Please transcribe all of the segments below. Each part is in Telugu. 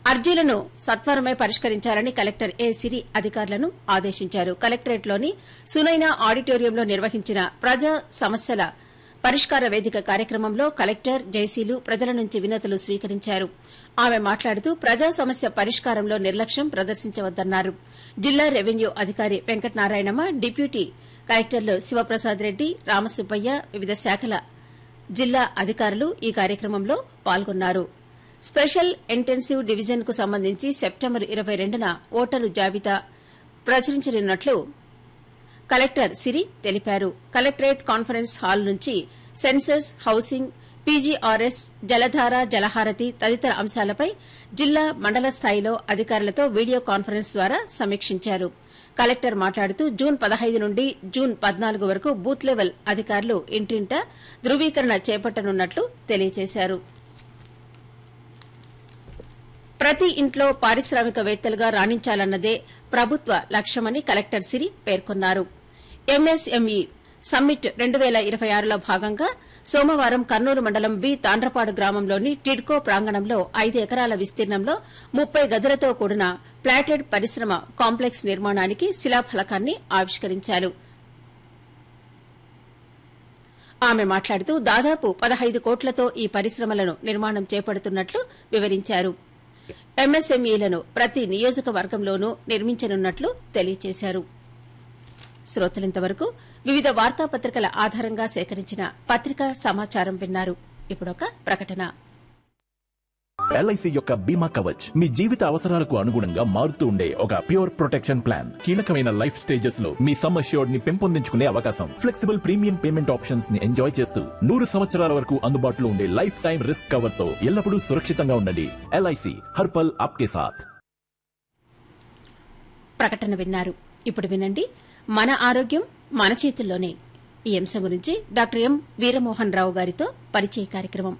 అర్జీలను సత్వరమే పరిష్కరించాలని కలెక్టర్ ఏ సిరి అధికారులను ఆదేశించారు. కలెక్టరేట్లోని సునైన ఆడిటోరియంలో నిర్వహించిన ప్రజా సమస్యల పరిష్కార వేదిక కార్యక్రమంలో కలెక్టర్ జేసీలు ప్రజల నుంచి వినతులు స్వీకరించారు. ఆమె మాట్లాడుతూ ప్రజా సమస్య పరిష్కారంలో నిర్లక్ష్యం ప్రదర్శించవద్దన్నారు. జిల్లా రెవెన్యూ అధికారి వెంకటనారాయణమ్మ, డిప్యూటీ కలెక్టర్లు శివప్రసాద్ రెడ్డి, రామసుబ్బయ్య, వివిధ శాఖల జిల్లా అధికారులు ఈ కార్యక్రమంలో పాల్గొన్నారు. స్పెషల్ ఇంటెన్సివ్ డివిజన్ కు సంబంధించి సెప్టెంబర్ 22న ఓటరు జాబితా ప్రచురించనున్నట్లు కలెక్టర్ సిరి తెలిపారు. కలెక్టరేట్ కాన్ఫరెన్స్ హాల్ నుంచి సెన్సస్, హౌసింగ్, పీజీఆర్ఎస్, జలధార, జలహారతి తదితర అంశాలపై జిల్లా, మండల స్థాయిలో అధికారులతో వీడియో కాన్ఫరెన్స్ ద్వారా సమీక్షించారు. కలెక్టర్ మాట్లాడుతూ జూన్ 15 నుండి జూన్ 14 వరకు బూత్ లెవెల్ అధికారులు ఇంటింట ధృవీకరణ చేపట్టనున్నట్లు తెలియజేశారు. ప్రతి ఇంట్లో పారిశ్రామికవేత్తలుగా రాణించాలన్నదే ప్రభుత్వ లక్ష్యమని కలెక్టర్ సిరి పేర్కొన్నారు. ఎంఎస్ఎంఈ సమ్మిట్ 2026లో భాగంగా సోమవారం కర్నూలు మండలం బి తాండ్రపాడు గ్రామంలోని టిడ్కో ప్రాంగణంలో 5 ఎకరాల విస్తీర్ణంలో 30 గదులతో కూడిన ప్లాటెడ్ పరిశ్రమ కాంప్లెక్స్ నిర్మాణానికి శిలాఫలకాన్ని ఆవిష్కరించారు. ఆమె మాట్లాడుతూ దాదాపు 15 కోట్లతో ఈ పరిశ్రమలను నిర్మాణం చేపడుతున్నట్లు వివరించారు. ఎంఎస్ఎంఈలను ప్రతి నియోజకవర్గంలోనూ నిర్మించనున్నట్లు తెలియజేశారు. శ్రోతలింతవరకు వివిధ వార్తాపత్రికల ఆధారంగా సేకరించిన పత్రికా సమాచారం విన్నారు. ఇప్పుడొక ప్రకటన. ఎల్ఐసి యొక్క బీమా కవచ్ మీ జీవిత అవసరాలకు అనుగుణంగా మారుతూ ఉండే ఒక ప్యూర్ ప్రొటెక్షన్ ప్లాన్. కీలకమైన లైఫ్ స్టేజెస్ లో మీ సమ్ అష్యూర్డ్ ని పెంపొందించుకునే అవకాశం, ఫ్లెక్సిబుల్ ప్రీమియం పేమెంట్ ఆప్షన్స్ ని ఎంజాయ్ చేస్తూ 100 సంవత్సరాల వరకు అందుబాటులో ఉండే లైఫ్ టైం రిస్క్ కవర్ తో ఎల్లప్పుడూ సురక్షితంగా ఉండండి. ఎల్ఐసి హర్పల్ ఆప్కే సాథ్. ప్రకటన విన్నారు. ఇప్పుడు వినండి, మన ఆరోగ్యం మన చేతుల్లోనే. ఈ అంశం గురించి డాక్టర్ ఎం వీరమోహన్ రావు గారితో పరిచయ కార్యక్రమం.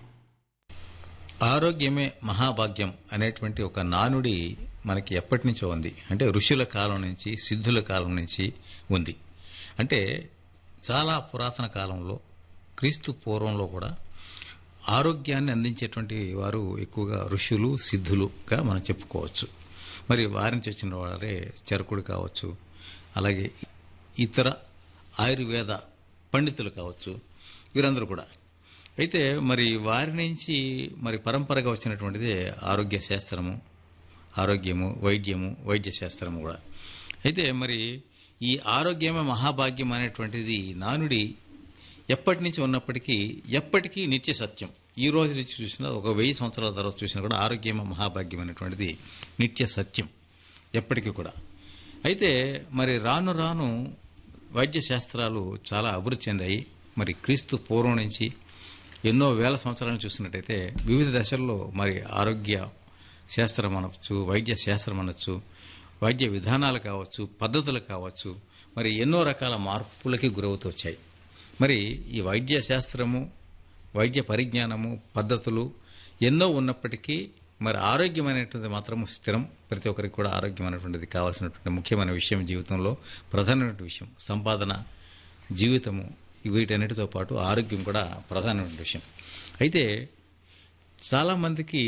ఆరోగ్యమే మహాభాగ్యం అనేటువంటి ఒక నానుడి మనకి ఎప్పటి నుంచో ఉంది. అంటే ఋషుల కాలం నుంచి, సిద్ధుల కాలం నుంచి ఉంది. అంటే చాలా పురాతన కాలంలో, క్రీస్తు పూర్వంలో కూడా ఆరోగ్యాన్ని అందించేటువంటి వారు ఎక్కువగా ఋషులు, సిద్ధులుగా మనం చెప్పుకోవచ్చు. మరి వారి నుంచి వచ్చిన వారే చరకుడు కావచ్చు, అలాగే ఇతర ఆయుర్వేద పండితులు కావచ్చు, వీరందరూ కూడా. అయితే మరి వారి నుంచి మరి పరంపరగా వచ్చినటువంటిదే ఆరోగ్య శాస్త్రము, ఆరోగ్యము, వైద్యము, వైద్య శాస్త్రము కూడా. అయితే మరి ఈ ఆరోగ్యమే మహాభాగ్యం అనేటువంటిది నానుడి ఎప్పటి నుంచి ఉన్నప్పటికీ ఎప్పటికీ నిత్య సత్యం. ఈ రోజు నుంచి చూసినా, ఒక 1000 సంవత్సరాల తర్వాత చూసినా కూడా ఆరోగ్యమే మహాభాగ్యం అనేటువంటిది నిత్య సత్యం ఎప్పటికీ కూడా. అయితే మరి రాను రాను వైద్య శాస్త్రాలు చాలా అభివృద్ధి చెందాయి. మరి క్రీస్తు పూర్వం నుంచి ఎన్నో వేల సంవత్సరాలను చూసినట్టయితే వివిధ దశల్లో మరి ఆరోగ్య శాస్త్రం అనొచ్చు, వైద్య శాస్త్రం అనొచ్చు, వైద్య విధానాలు కావచ్చు, పద్ధతులు కావచ్చు, మరి ఎన్నో రకాల మార్పులకి గురవుతూ వచ్చాయి. మరి ఈ వైద్య శాస్త్రము, వైద్య పరిజ్ఞానము, పద్ధతులు ఎన్నో ఉన్నప్పటికీ మరి ఆరోగ్యం అనేటువంటిది మాత్రం స్థిరం. ప్రతి ఒక్కరికి కూడా ఆరోగ్యం అనేటువంటిది కావాల్సినటువంటి ముఖ్యమైన విషయం, జీవితంలో ప్రధానమైన విషయం. సంపాదన, జీవితము, వీటన్నిటితో పాటు ఆరోగ్యం కూడా ప్రధానమైన విషయం. అయితే చాలామందికి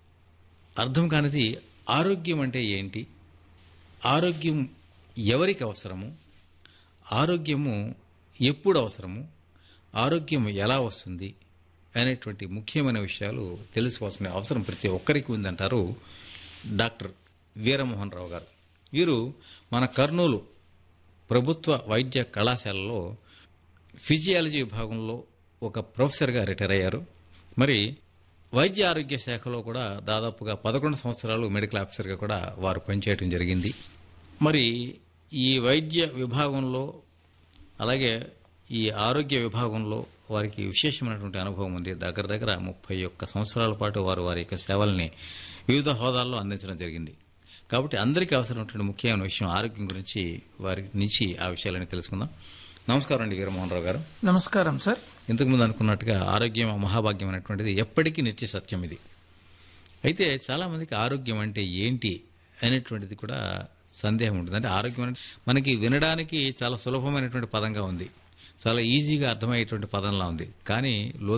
అర్థం కానిది ఆరోగ్యం అంటే ఏంటి, ఆరోగ్యం ఎవరికి అవసరము, ఆరోగ్యము ఎప్పుడు అవసరము, ఆరోగ్యం ఎలా వస్తుంది అనేటువంటి ముఖ్యమైన విషయాలు తెలుసుకోవాల్సిన అవసరం ప్రతి ఒక్కరికి ఉందంటారు డాక్టర్ వీరమోహన్ రావు గారు. వీరు మన కర్నూలు ప్రభుత్వ వైద్య కళాశాలలో ఫిజియాలజీ విభాగంలో ఒక ప్రొఫెసర్గా రిటైర్ అయ్యారు. మరి వైద్య ఆరోగ్య శాఖలో కూడా దాదాపుగా 11 సంవత్సరాలు మెడికల్ ఆఫీసర్గా కూడా వారు పనిచేయడం జరిగింది. మరి ఈ వైద్య విభాగంలో, అలాగే ఈ ఆరోగ్య విభాగంలో వారికి విశేషమైనటువంటి అనుభవం ఉంది. దగ్గర 31 సంవత్సరాల పాటు వారు వారి యొక్క సేవల్ని వివిధ హోదాల్లో అందించడం జరిగింది. కాబట్టి అందరికీ అవసరమైనటువంటి ముఖ్యమైన విషయం ఆరోగ్యం గురించి వారి నుంచి ఆ విషయాలని తెలుసుకుందాం. నమస్కారం అండి వీరమోహన్ రావు గారు. నమస్కారం సార్. ఇంతకుముందు అనుకున్నట్టుగా ఆరోగ్యం మహాభాగ్యం అనేటువంటిది ఎప్పటికీ నిత్య సత్యం ఇది. అయితే చాలా మందికి ఆరోగ్యం అంటే ఏంటి అనేటువంటిది కూడా సందేహం ఉంటుంది. అంటే ఆరోగ్యం అంటే మనకి వినడానికి చాలా సులభమైనటువంటి పదంగా ఉంది, చాలా ఈజీగా అర్థమయ్యేటువంటి పదంలా ఉంది. కానీ